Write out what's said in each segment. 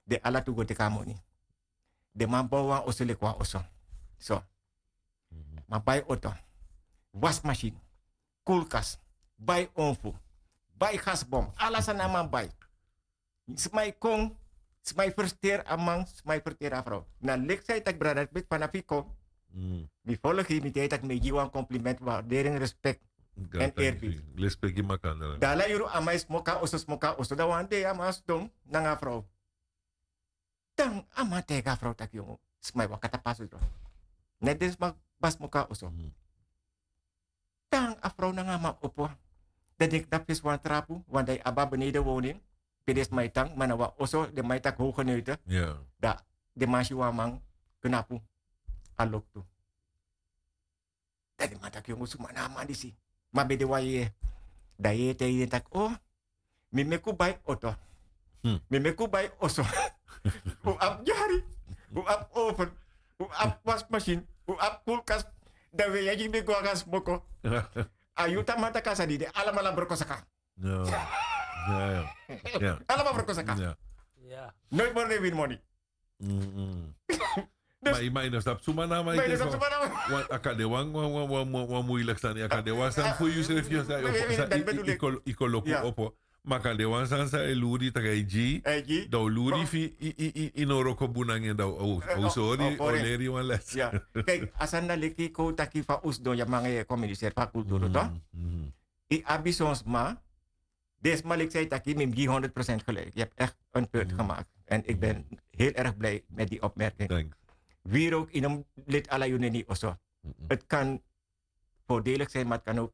De ala tu go te kamoni. De man bawa oso le kwa oso. So. Ma buy auto. Wasmachine. Koelkast. Buy onfu. Buy gasbom. Alles aan man buy. Smai kong. Smai versteer amang. Smai versteer afro. Na lek say tak brother bit panafiko. Mi volg je met dat me een compliment waardering respect en eerbied. Respect je makan. Dala yuru amai smoka oso da wante amas dom nanga vrouw. Dan ama tega vrouw tak jongo. Smai wakata pasu dro. Net des bas moka oso. Dan afro nanga ma opo. Dan ik tapjes wan trapu, want hij aba beneden woning. Pedes mai tang manawa oso de mai tak hoge neute. Ja. Da de masi wamang kenapu. Alok tu. Tadi mata kyong usuma nama di si. Mabede waye. Daye te yen tak oh. Mimeku bai oto. Mimeku bai oso. Uap jari. Uap oven. Uap wasmachine. Uap koelkast. Dan wil je me gwa gas moko. Ayuta mata kasa di de alamala berkosaka. Ja. Ja. Alama berkosaka. Ja. Nooit meer win money. Dus, maar je snapt zomaar na maar ik want akadewang wa moeilijk staan akadewang staan voor je schrijf je ikoloku opo makadewang staan sa eluri tagay da luri fi inoroko bunang en da sorry oleri wan les ja kijk asanda leki ko takifa usdo ya mange communicer fa kulturo to I abisons ma des malik zei taki mim 100% gelijk je hebt echt een punt gemaakt en ik ben heel erg blij met die opmerking. Thanks. Wie ook in een lid ala Unini oso. Het kan voordelig zijn, maar het kan ook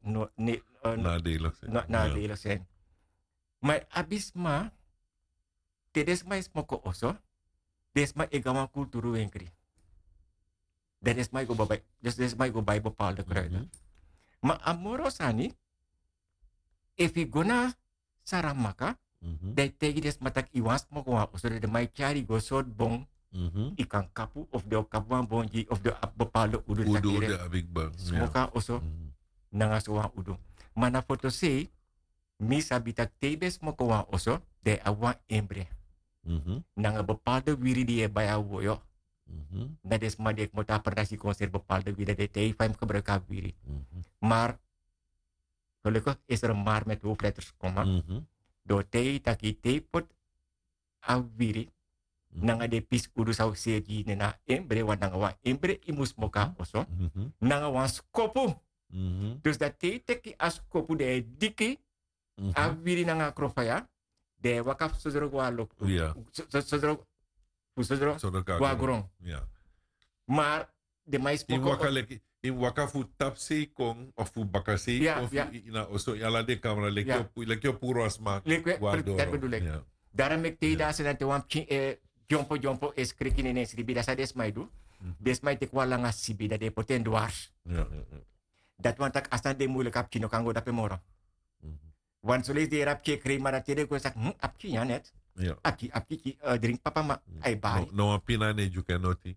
nadelig zijn. Maar abisma, desma is moko oso, desma egama kulturu enkri. Desma go bij, desma go bij bepaalde kruiden. Maar amorosani, if you gona saramaka, dat tegi desma tak iwas moko oso de mai chari go sort bong. Ikan kapu of de kapuan bonji of de bepaalde udu de abikbang. Smoka oso nanga soa udu. Mana foto se misa bitak tebes mokowa oso de awa embre. Nanga bepaalde wiri die baya woyo. Na des madek mota pernah si konser bepaalde wiri de tei faim gebruiken wiri. Maar gelukkig is er een maar met hoofdletters komma. Do tei taki tei pot a wiri. Nanga de pis udu sau seji nena embre wa nanga wa embre imus moka oso. Nanga wa skopu. Dus dat teki as skopu de diki a wiri nanga krofaya de wakaf sodro wa lok. Sodro wa grong. Ja. Maar de mais moko in wakafu tapsi kong of fu bakasi of ina oso yala de camera lekyo puro asma. Dat bedoel ik. Daarom ik te daar zijn te wam jompo is krikin in eens ribi dasa desmai du. Desmai te kwala nga sibi dat de poten dwars. Dat want tak astan de moeilijk ap kino kango dape moro. Want zo lees de rap ke krema dat je de ko sak ap ki ja net. Apki drink papa ma ai bari. No apina ne you cannot.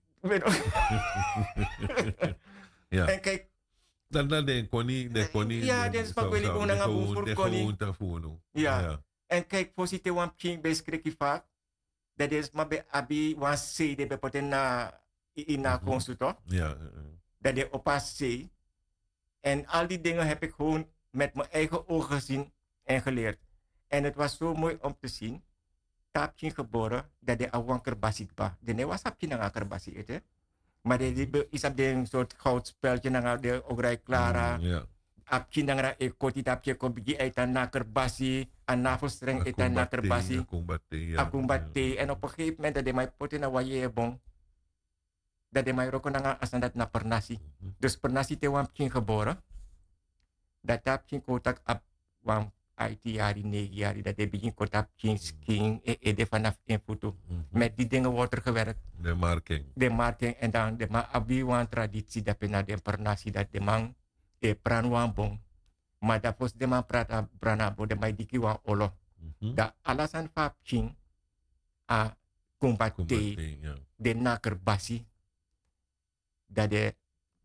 Ja. En kijk dan de koni ja, dat is pak wel ik una ngabu voor koni. Ja. En kijk posite wan king bes kriki vaak. Dat is maar bij abi wan se de bepoten na ina consulto. Ja. Dat de opas se. En al die dingen heb ik gewoon met mijn eigen ogen gezien en geleerd. En het was zo mooi om te zien. Tapje geboren dat de awan kerbasi ba. De ne was apje na kerbasi ete. Maar de is op de soort goudspeltje na de ograi Clara. Ja. Apje na ekoti tapje ko bigi eta na kerbasi. Aan navelstreng eta na kerbasi. Akumbate. En op een gegeven moment dat de mij poten na waye bon. Dat de mij roko na asandat na pernasi. Dus pernasi te wampje geboren. Dat tapje kotak ap wam IT jari 9 jari dat de begin kotak king de vanaf een foto. Met die dingen wordt er gewerkt. De marking en dan de ma abi wan traditie dat na de pernasi dat de man de pran wan bon. Maar dat was de man prata brana bo de mai diki wan olo. Da alasan fa king a kumbate de naker basi. Dat de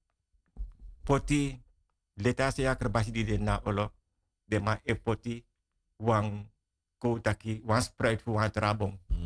poti letase ya kerbasi di de na olo. De ma e poti wang ko taki wan spreid fu wan trabong.